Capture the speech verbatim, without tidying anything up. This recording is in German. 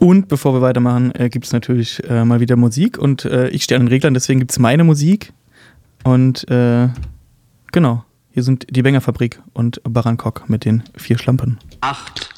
Und bevor wir weitermachen, äh, gibt es natürlich äh, mal wieder Musik. Und äh, ich stehe an den Reglern, deswegen gibt es meine Musik. Und äh, genau, hier sind die Bängerfabrik und Barankok mit den vier Schlampen. Acht.